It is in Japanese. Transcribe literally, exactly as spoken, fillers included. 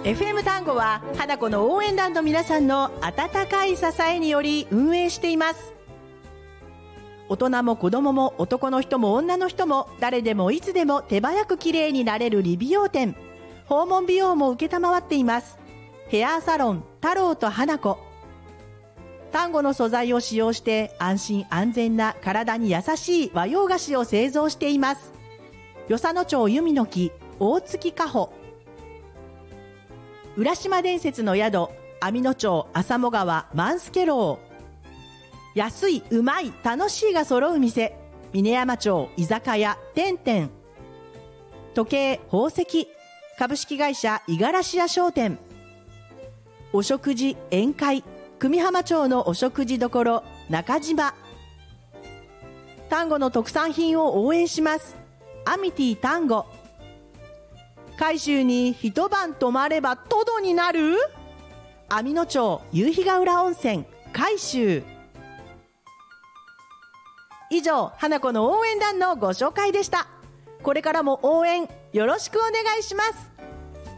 エフエム 単語は花子の応援団の皆さんの温かい支えにより運営しています。大人も子供も男の人も女の人も誰でもいつでも手早く綺麗になれる理美容店、訪問美容も受けたまわっています。ヘアサロン太郎と花子。丹後の素材を使用して安心安全な体に優しい和洋菓子を製造しています。与謝野町弓の木大月花穂。浦島伝説の宿網野町浅茂川万助楼。安い、うまい、楽しいが揃う店峰山町居酒屋てんてん。時計宝石株式会社五十嵐屋商店。お食事宴会久美浜町のお食事処中島。丹後の特産品を応援します。アミティ丹後。海州に一晩泊まればトドになる網野町夕日ヶ浦温泉海州。以上、花子の応援団のご紹介でした。これからも応援よろしくお願いします。